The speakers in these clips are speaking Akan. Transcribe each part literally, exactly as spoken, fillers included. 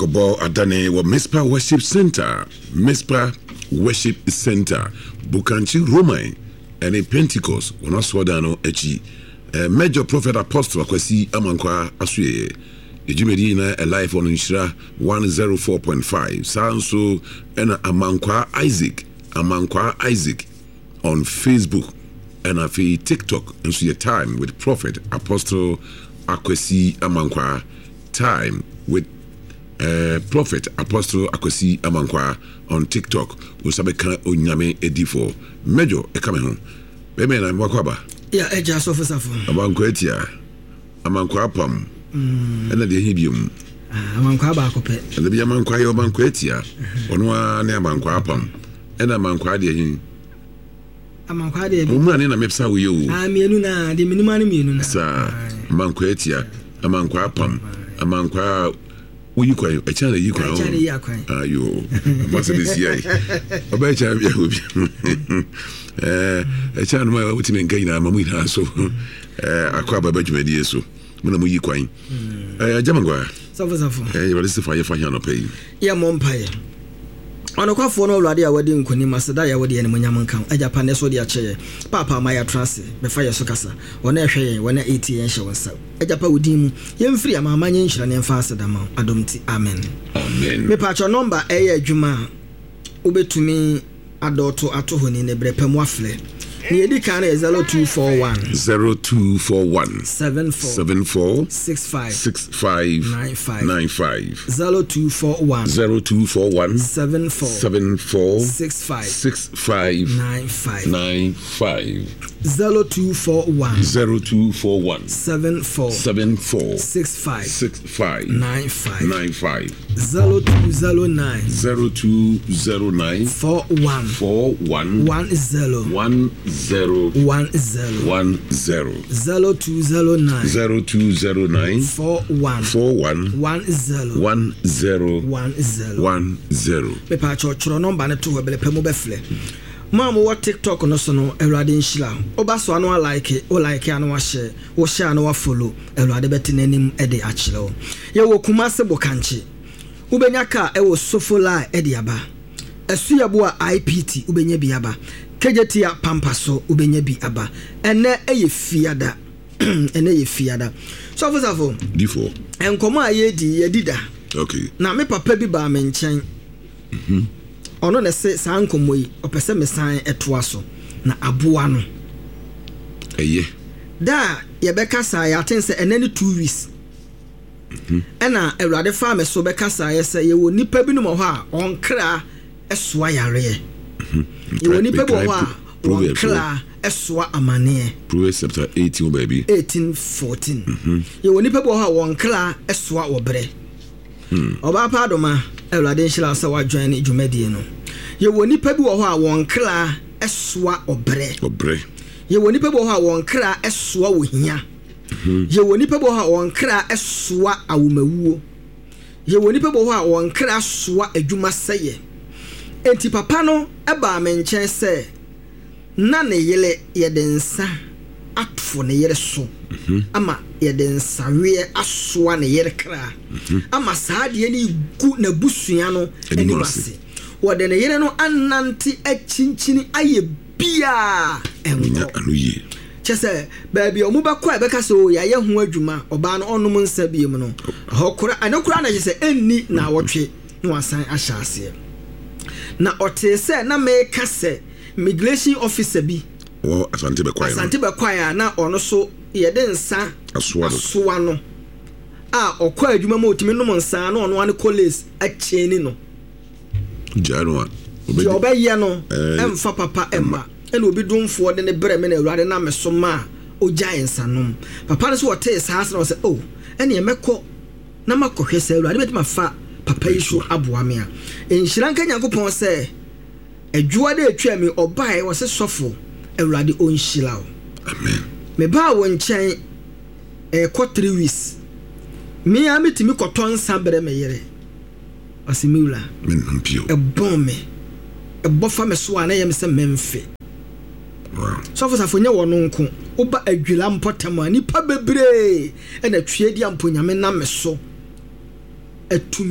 Kobo Adane wa Mispa Worship Center. Mispa Worship Center. Bukanchi Romai. And a Pentecost. When I saw Dano Echi. Major Prophet Apostle Akwasi Amankwa Asue. Ejimedina a life on Inshira one oh four point five. Sanso and Amankwa Isaac. Amankwa Isaac on Facebook. And a TikTok. And so your time with Prophet Apostle Akwasi Amankwa. Time with uh, Prophet Apostle Akwasi Amankwa on TikTok. Usabeka Onyame Edifo. Major Ekame home. Beme na Mwakwaba. Yeah, Eja Sofa Safo. Amankwa Etia. Amankwa Apam. Ena de Hibium. Amankwa Bakope. Ena de Amankwa yo Amankwa Etia. Onwa ne Amankwa Apam. Ena Amankwa de hin. Amankwa de. Umra ne na mepsa wo yo. Ah mienu na de minima ne mienu na. Sa Amankwa Etia. Amankwa Apam. Amankwa uyi kwa echa na yi kwa echa na yi kwa ayo masa this year oba echa bia obi eh echa no ma wotime ngai na mamu ina so eh akwa baba dwumadi eso muna mu yi kwa eh jamangwa safo safo eh you listen for you for here no pay ya mompaye ono kwafo no olwade a wadi nkoni maseda ya wadi enemu nyam nkan ajapa ne so de ache papa ma ya trance be fa yeso kasa wona ehwe wona eighty yen hye wonsa ajapa wodi mu yemfiri amama nye nhira ne mfa aseda ma adomti amen amen me pacho number e ya adwuma obetumi adoto atohoni ne brepam afle ni edi kan e zero two four one zero two four one seven four seven four six five six five nine five nine five zero two four one zero two four one seven four seven four six five six five nine five nine five zero two four one zero two four one seven four seven four six five six five nine five nine five zero two zero nine zero two zero nine four one four one one zero one zero one zero one zero zero two zero nine zero two zero nine four one four one one zero one zero one zero one zero. Me pa choro number ne to webele pemu befle. Mamu wa TikTok no so no Ewrade nhira. Oba so anu like, o like anu wa share, o share anu wa follow. Ewrade beti nanim e de akire o. Ye wo Kumase Bokanchi. Ubenya ka e wo Sofola e de aba. Esu yabo a I P T ubenya bi aba. Kejetia Pampaso ubenya bi aba. Ene eye fiada. Ene ye fiada. So for safo. Difo. Enkomo aye di ye dida. Okay. Na me papa bi ba me nchen. Mhm. Ono na se san komo yi opese me san etoa so na aboa no eye da ye beka sa ya ten se enani two weeks mhm ena Ewrade fa me so beka sa ye se ye wo nipa bi no ho a onkra esoa yare mhm ye wo nipa bi ho a onkra esoa amane Proverbs chapter eighteen baby eighteen fourteen mhm ye wo nipa bi ho a onkra esoa obre hmm oba pa doma Ewrade nhira sa wa join dwumadie no ye wo nipa bi wo ho a won kra esoa obre obre ye wo nipa bi wo ho a won kra esoa wohia ye wo nipa bi wo ho a won kra esoa awomawuo ye wo nipa bi wo ho a won kra soa adwuma seye enti papa no eba me nchen se na ne yele ye den nsa atfo ne yere so ama ye den sawe asoa ne yere kra ama saade ni gu na busua no eni wase wo de ne yere no ananti achinchini aye bia enwo anuye chese baby omu bakwa beka so ya ye ho adwuma oba no onum nsa biem no hokora anokora na chese enni na wotwe no wasan ahyase na otese na me kase migration officer bi wo asante be kwai asante be kwai na ono so ye de nsa asoa no a okwa adwuma ma otimi no nsa na ono ane college acheni no jaro obi obaye no emfa papa emma ene obi domfo de ne brɛ me na Ewrade na me so ma ogya ensanom papa no so wote saase na say oh ene emekɔ na makɔhwɛ sɛ Ewrade beti ma fa papa yi so aboa me a enhyira nka Nyankopɔn sɛ adwua de atwa me obae wo se sɔfo Ewrade onhyira o amen me ba wo nkyɛn e kɔ three weeks me a metimi kɔtɔ nsa brɛ me yere asimiwla men mpio e bon me e bofa me so ana yem se memfe wow so for safonya wono nko oba adwila mpotam ani pa bebre e na twie di amponyame na me so atumi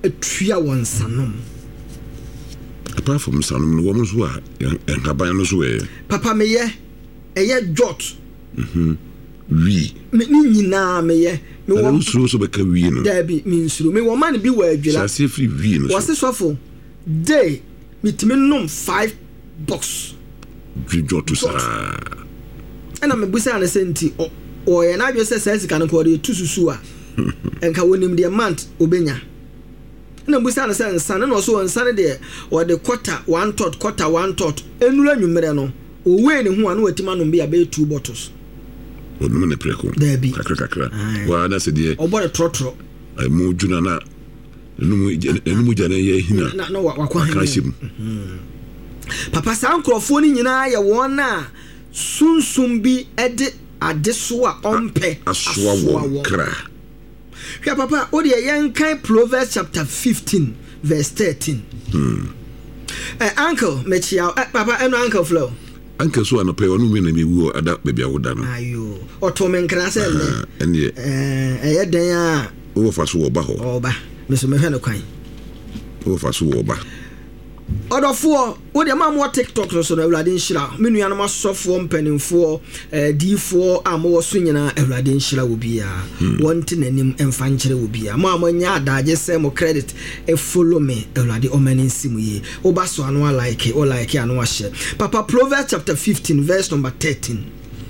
atua wɔn nsanom. Apart from nsanom no wɔn so a nhaban no so ɛ. Papa meyɛ ɛyɛ jot. Mhm. Wi. Me ni nyinaa meyɛ. Me wɔ nsuro so bɛka wi no. Dabi me nsuro. Me wɔ man bi wɔ adwela. Sase free wi no. Wɔse sɔfo day mitimi nom five box. Dwodwo to saa. Ɛna me busa na senti o ɔyɛ na adwo sɛ sɛ sika no kɔ de tu susu a. Enka wonim de month obenya. Na busa na sɛ nsa na ɔso nsa ne de wɔde quarter one third quarter one third enura nwumere no. Owe ne ho anu watima no bi abe two bottles. Onum ne preko. Dabi. Kakra kakra. Wa na se de. Obore trotro. Ai mu djuna na enum enum jana ye hina. Na na wakwa him. Papa san krofo ni nyina ye won na sunsum bi ede ade so a ompe asoa wo kra. Hwa papa o de yen kan Proverbs chapter fifteen verse thirteen. Hmm. Eh uncle mechia eh, papa eno uncle flow. Uncle so anope onu me na me wu ada bebia woda no. Ayo. Oto me nkra se le. Ene eh eye den a wo fa so wo ba ho. Oba. Me so me hwe no kwan. Wo fa so wo ba. Odofo wo de mam wo TikTok so na Awurade nhira. Me nua no masofo mpanimfo eh difo am wo so nyina Awurade nhira wo bia. Wonte nanim emfa nkyere wo bia. Mo amanya adaje se mo credit e follow me Awurade o mani nsimu ye. Wo ba so anu like o like anu a share. Papa Proverbs chapter fifteen verse number thirteen.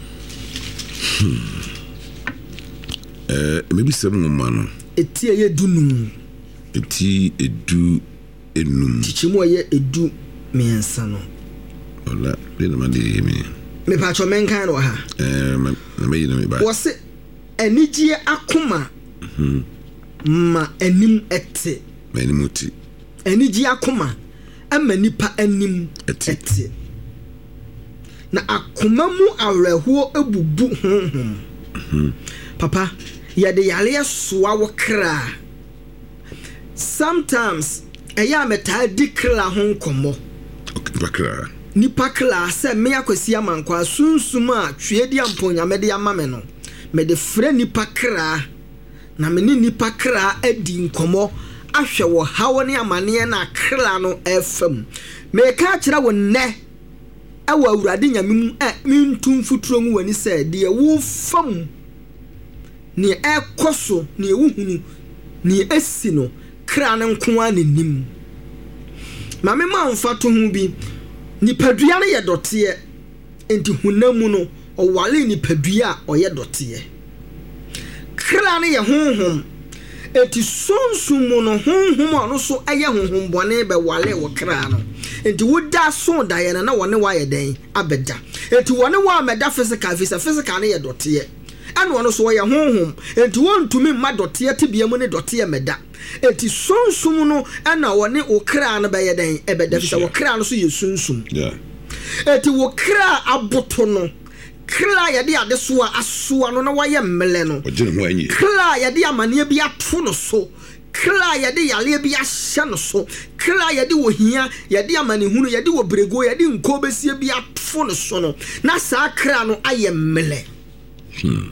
Eh maybe seven man. Eti ye dunum. Eti edu enum. Chichimu ye edu miensa no. Ola, be na mande mi. Me pa cho men kan no ha. Eh, na me yina me ba. Wo se anigye akoma. Mhm. Ma anim ete. Ma anim ete. Anigye akoma ama nipa anim ete. ete. Na akoma mu awerɛhoɔ ebubu honhom. Mhm. Papa, ya de yale soa wo kra. Sometimes eya meta di kra ho nkomo. Okay, kra. Nipa kra se me akwasi amankwa sunsum a twe di amponya me de ama me no. Me de frɛ nipa kra na me ni nipa kra adi nkomo ahwɛ wo hawo ne amane na kra no efam. Me ka kyerɛ wo nne ewa Awurade nyame mu e mintum futuro mu wani sɛ de wo fam ni ekoso ni ewuhunu ni esi no kra ne nko anenim. Ma me ma mfa to hu bi nipadua ne ye dote enti hunamu no owale nipadua a oye dote kra ne ye honhom enti sonsum no honhom ano so aye honhom bone be wale wo kra no enti woda so da ye na wone wa ye den abeda enti wone wa meda physical visa physical ne ye dote anu ono so ye honhom enti wontumi ma dote tebia mu ne dote meda enti sonsum no ana wone wo kra no be ye den ebeda visa wo kra no so ye sonsum yeah enti wo kra aboto no kra ye de ade so asoa no na wa ye mmele no kra ye de amane bi ato no so kra ye de yale bi ahye no so kra ye de wo hia ye de amane hunu ye de wo brego ye de nkobesie bi ato no so no na sa kra no aye mmele hmm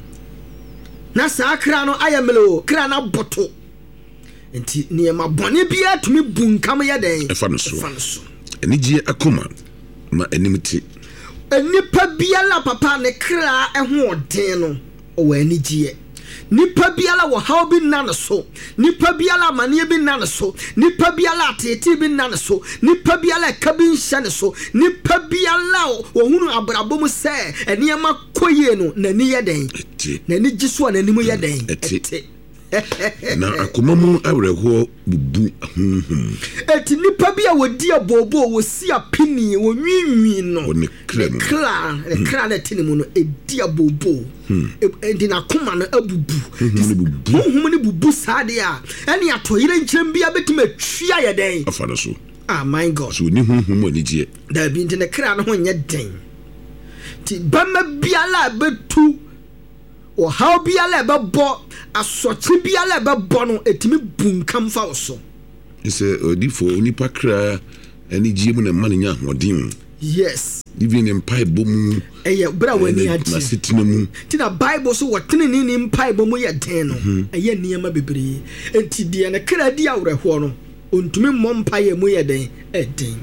na sa kra no aye mmele o kra na boto enti niema bone bia tumi bunkam ye den efa no so enigye akoma ma enimti enipa biala papa ne kra eho odin no o anigye nipa biala wo haw bi na so nipa biala mane bi na so nipa biala atete bi na so nipa biala ka bi nhye ne so nipa biala wo hunu abrabom se eniema koye no na ni ye den na ni giso na nimu ye den ete na akoma mu awerɛhoɔ bubu honhom eti nipa bia wodi abobo wo si apini wo nwinwi no ne kra no kra ne kra na tinimu no edi abobo edi na koma no abubu honhom ne bubu sade a ene atoyire nkyerem bia betima twia ye den afa no so ah my god so ni honhom ani gye da bi ntine kra no ho nye den ti bama biala betu o how biala bebo asoche biala bebo no etimi bunkam fa so ise odifo nipa kra ani gye mu na man nya hodin yes even in pipe boom eye bra wani ati na sitina mu ti na bible so wotene ni ni pipe bomu ye den no eye niema bebre enti de na kra di awreho no ontumi mmɔ mpaye mu ye den eden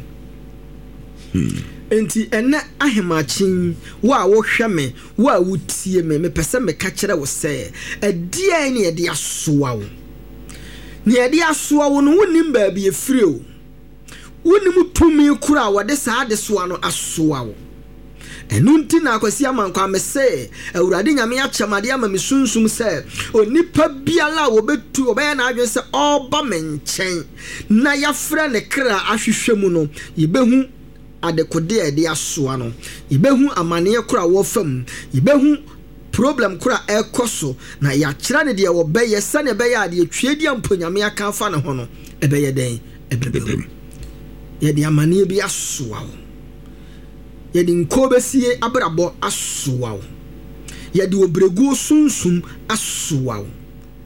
enti ene ahemachin wa wo hwɛ me wa wotie me me pese me ka kyerɛ wo sɛ ɛdeɛ ne yɛde asoa wo ne yɛde asoa wo no wonim ba bi efiri o wonim tumi kura wɔde saa de soa no asoa wo ɛno nti na akwasi amankwa me sɛ awurade nyame akyamade ama me sunsum sɛ onipa biala wobetu obɛyɛ na adwen sɛ ɔba me nkyɛn na yafrɛ ne kra ahwehwɛ mu no yebehu adekode e de asoa no yebehu amane kura wo fam yebehu problem kura ekoso na ya kyerɛ ne de wo bɛyɛ sɛ ne bɛyɛ ade twedi amponyame aka fa ne ho no ɛbɛyɛ den ɛbɛbɛm ye de amane bi asoa wo ye de nkobesie abrabɔ asoa wo ye de obregu sunsum asoa wo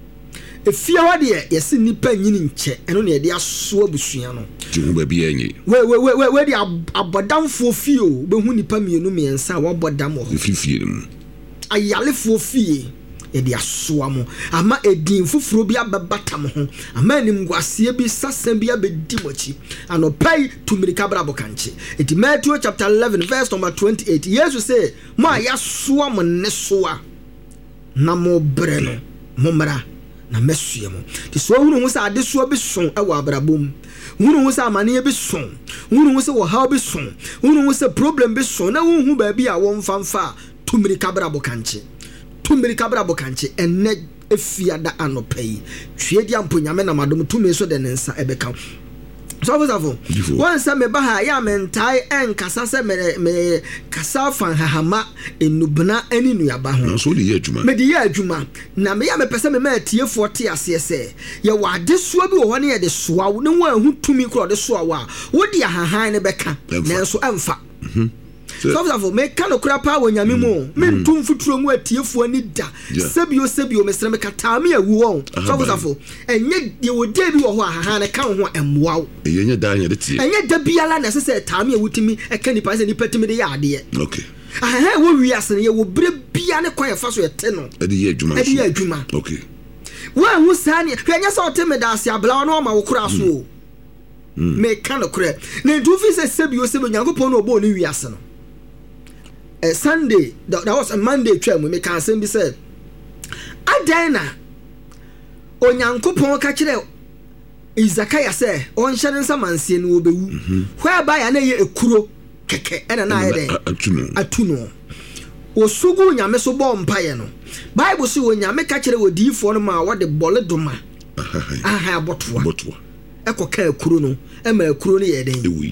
efia ho de yesi nipa nyini nche eno ne de asoa busua no tiwo ba bi enyi we we we we de abodamfo fie o behu nipa mienu miensa wo bodam ho fifie mu ayalefo fie ye de asoa mo ama edin fufuro bi ababatam ho ama nimguasie bi sasam bi abedi mochi anopai tumirika brabo kanche eti Matthew chapter eleven verse number twenty-eight Jesus say mo ayasoa mo ne soa na mo bre no mo mra na mesue mo ti so hunu hu sa ade so bi son e wa abrabom hunu hu sa amane bi son hunu hu sa wo ha bi son hunu hu sa problem bi son na hu ba bi a wo mfamfa tumirika brabo kanche tumirika brabo kanche enne efia da anopai twedi amponyame na madom tumi so de nensa ebeka so fosafo won sa me ba ha ya mentai enkasa se me me kasa fan hahama enubna ani nuaba ho so de ye adwuma me de ye adwuma na me ya me pese me ma tiefo te ase se ye wade soa bi wo ho ne ye de soa wo ne wo ahu tumi kro de soa wa wo de ahahan ne beka nanso emfa mhm so fosafo me ka no kra pa wo nyame mu me ntum futuro mu atiefo ani da sebio sebio me sere me kata me awu won so fosafo enye de wo de bi wo ho ahahan ne ka ho emwa wo enye da anya de tie enye da biala na se se taame awutimi e ka nipa se nipa timi de ya de okay ahahan wo wi ase ye wo bre bia ne kwan fa so ye te no e de ye adwuma e de ye adwuma okay wo hu sane hwenya so te me da ase abla no ma wo kura so me ka no kura na ntu fi se sebio sebio nyankopon no obo ni wi ase no a Sunday that, that was a Monday twam we make ansem bi said adana onyankopon ka kire Izakaya say on hyere nsamansie no obewu whereby ya na ye ekuro keke ena na ye den atuno atuno osugu nyame so bɔ mpaye no Bible say onyame ka kire odifo no ma wode bole doma aha abotoa abotoa ekoka ekuro no e ma ekuro no ye den ewi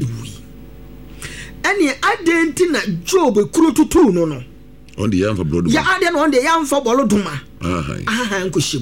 eni adenti na Job ekuro tutu no no on the yam for blood ya ade no on the yam for bole doma aha aha nkoshim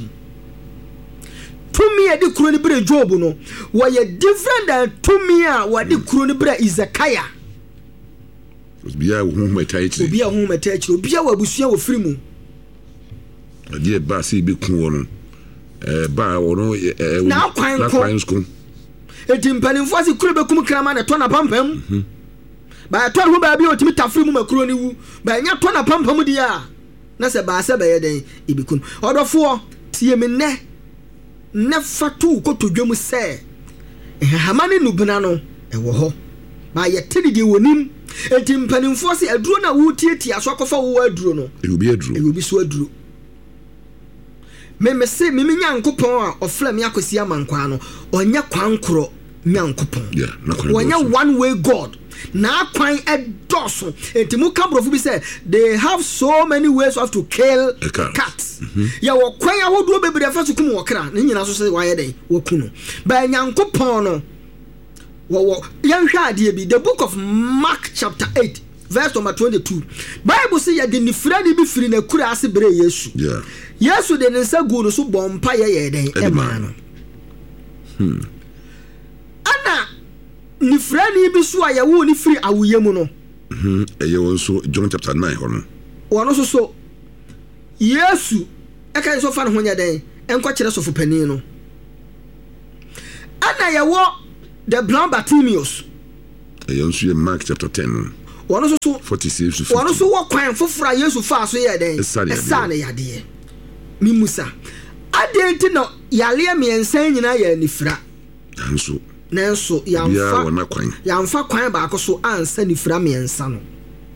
tumi edi kuro ni bre Job no wo ye different than tumi a wadi kuro ni bre Izakaya bia hu hu metachi bia hu metachi bia wa busua wo firi mu ade ba si bi kun wo no eh ba wo no eh na kwan ko edi mpanimfo si kuro be kum krama na to na pampam ba to ho ba bi otimi tafiri mu makuro ni wu ba nya to na pampam dia na se ba se be ye den ibikun odofo tie me ne ne fatu ko to dwom se hamane nubna no e wo ho ba ye tedi de wonim enti mpanimfo se aduro na wo tietia so akofa wo aduro no e obi aduro e obi so aduro me me se me nyankopon a ofla me akosi amankwa no onya kwankoro nyankopon yeah na kwan onya one way god na kwan edoso enti mu kabrofo bi say they have so many ways of to kill cats mm-hmm. ya wo kwan ahodo bebre fa so kum wo kra ne nyina so se waye den wo kunu ba nyankopon no wo wo yan hwa ade bi the book of Mark chapter eight verse number twenty-two Bible say ya de nifra ni bi firi na kura ase bre Yesu yeah Yesu de nsa gu no so bompa ye ye den e ma no hmm ana nifra ni bi so ya wo ni firi awuye mu no mhm eye won so John chapter nine hono wono so so Yesu e kan so fa no nya den enko kire sofo panin no ana ya wo the blind Bartimaeus ɛyɛ nso yɛ Mark chapter ten wɔno so so forty-six to fifty. wɔno so wɔ kwan foforɔ a Yesu faa so yɛ dɛn ɛsaa ne yadeɛ mimusa adeɛ nti na yaleɛ mmiɛnsa nyinaa yɛ nifira nanso nanso yɛmfa yɛmfa kwan baako so ansa nifira mmiɛnsa no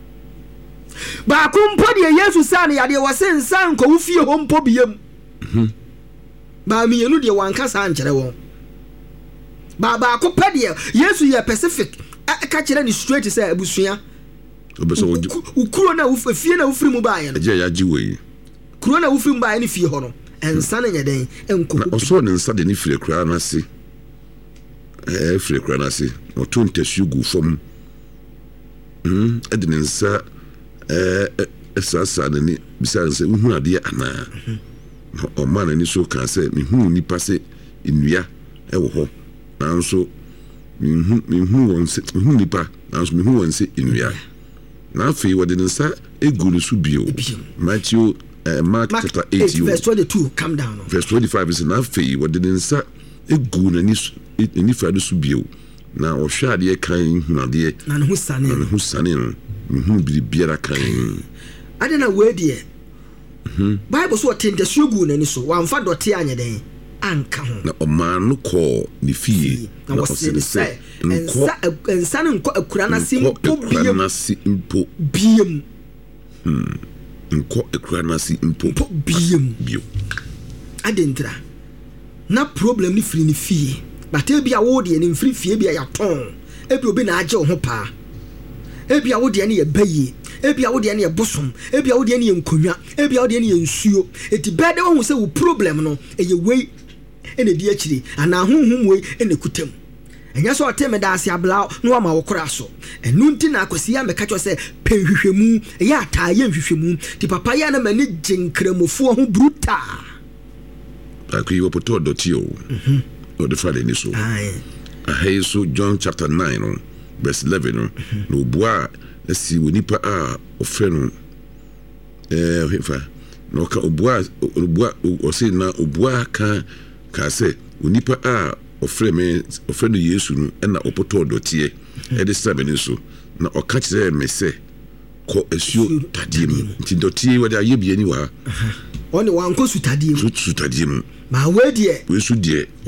baako mpo deɛ Yesu saa ne yadeɛ wɔ se nsa nkɔwo fie hɔ mpo biem baa mmienu deɛ wanka saa nkyerɛ wɔn baa baako pɛ deɛ Yesu yɛ Pacific ɛka kyerɛ ne straight sɛ abusua ukuro na fie na wofiri mu baayɛ no agye yagye wei kuro na wofiri mu baayɛ ne fie hɔ no ɛnsa ne nyɛ dɛn ɛnkɔ na ɔsɔ ne nsa de ne firi kura no ase ɛɛ firi kura no ase ɔto ntasuo gu fam ɛde ne nsa ɛɛ ɛsaasaa n'ani bisa ne sɛ wohu adeɛ anaa na ɔmaa n'ani so kaa sɛ mehu nipa sɛ nnua ɛwɔ hɔ nanso mehu mehu wɔn sɛ mehu nipa nanso mehu wɔn sɛ nnua na afei wɔde ne nsa egu ne so bio Matthew uh, Mark, Mark chapter eight verse twenty-two come down verse twenty-five is na afei wɔde ne nsa egu n'ani n'ani fa do so bio na ɔhwɛ adeɛ kan hu adeɛ na ne ho sane na ne ho sane no mehu biribiara kan ade na wei deɛ Bible so wɔte ntasuo gu n'ani so wɔamfa dɔte anyɛ dɛn anka ho na ɔmaa no kɔɔ ne fie na wɔse ne sɛ nsa no nkɔ akura n'ase mpo mpo biem nkɔ akura n'ase mpo mpo biem bio adentira na problem ni firi ne fie bata bi a wo de ne mfiri fie bi a yɛatɔn ebi obi na agye wo ho paa ebi a wo de ne yɛ bayi ebi a wo de ne yɛ bosom ebi a wo de ne yɛ nkonwa ebi a wo de ne yɛ nsuo eti bɛde wo hu sɛ wo problem no ɛyɛ wei ene di akyiri ana honhom wei ene kutam enya so ɔte me da ase abla no ama wo kora so enu nti na akosi ya meka kyo sɛ penhwehwemu ɛyɛ ataaye nhwehwemu ti papa ya na mani ginkramofo ho bruta akui wo poto doti o mhm o de fale ni so ai ahai so John chapter nine no verse eleven no no bua asi wonipa a ofre no eh hefa no ka obua obua o se na obua ka ka sɛ onipa a ɔfrɛ me ɔfrɛ no Yesu no ɛna ɔpɔtɔ dɔteɛ ɛde sɛbe ne so na ɔka kyerɛ me sɛ kɔ asuo tadeɛ mu nti dɔteɛ wɔde ayɛ biani wɔ ha ɔne wankɔ su tadeɛ mu su tadeɛ mu ma wɛ deɛ wɛ su deɛ